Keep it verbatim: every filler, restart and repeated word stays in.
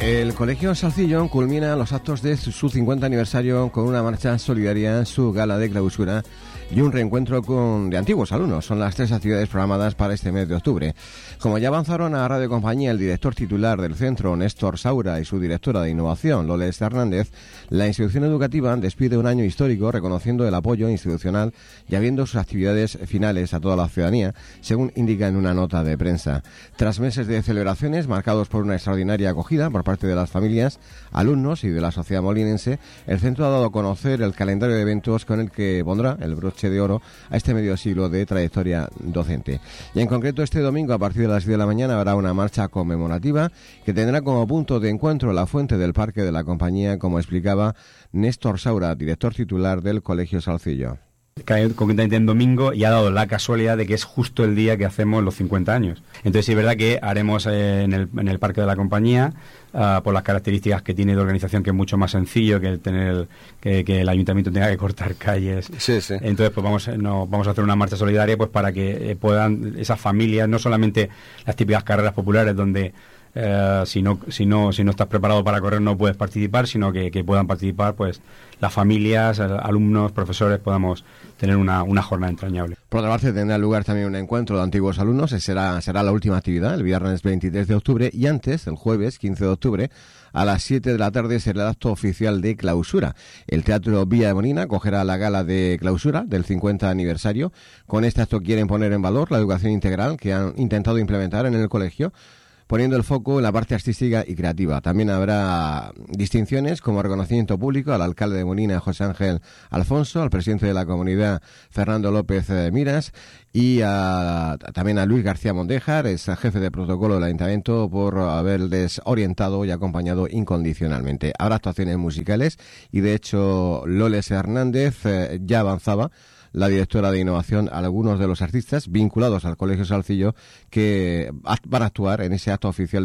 El Colegio Salcillo culmina los actos de su cincuenta aniversario con una marcha solidaria, su gala de clausura y un reencuentro con de antiguos alumnos. Son las tres actividades programadas para este mes de octubre. Como ya avanzaron a Radio Compañía el director titular del centro, Néstor Saura, y su directora de innovación, Loles Hernández, la institución educativa despide un año histórico reconociendo el apoyo institucional y abriendo sus actividades finales a toda la ciudadanía, según indica en una nota de prensa. Tras meses de celebraciones marcados por una extraordinaria acogida por parte de las familias, alumnos y de la sociedad molinense, el centro ha dado a conocer el calendario de eventos con el que pondrá el broche de oro a este medio siglo de trayectoria docente. Y en concreto este domingo a partir de las diez de la mañana habrá una marcha conmemorativa que tendrá como punto de encuentro la fuente del Parque de la Compañía, como explicaba Néstor Saura, director titular del Colegio Salcillo. Cae concretamente en domingo y ha dado la casualidad de que es justo el día que hacemos los cincuenta años. Entonces sí es verdad que haremos eh, en, el, en el Parque de la Compañía, uh, por las características que tiene de organización, que es mucho más sencillo que el tener el, que, que el ayuntamiento tenga que cortar calles. Sí, sí. Entonces pues vamos, no, vamos a hacer una marcha solidaria pues para que eh, puedan esas familias, no solamente las típicas carreras populares donde Eh, si no si no si no estás preparado para correr no puedes participar, sino que, que puedan participar pues las familias, alumnos, profesores, podamos tener una, una jornada entrañable. Por otra parte tendrá lugar también un encuentro de antiguos alumnos, será, será la última actividad el viernes veintitrés de octubre, y antes, el jueves quince de octubre, a las siete de la tarde será el acto oficial de clausura. El Teatro Villa de Molina acogerá la gala de clausura del cincuenta aniversario. Con este acto quieren poner en valor la educación integral que han intentado implementar en el colegio, poniendo el foco en la parte artística y creativa. También habrá distinciones como reconocimiento público al alcalde de Molina, José Ángel Alfonso, al presidente de la comunidad, Fernando López Miras, y a, también a Luis García Mondéjar, es jefe de protocolo del ayuntamiento, por haberles orientado y acompañado incondicionalmente. Habrá actuaciones musicales y, de hecho, Loles Hernández eh, ya avanzaba, la directora de innovación, a algunos de los artistas vinculados al Colegio Salcillo que van a actuar en ese acto oficial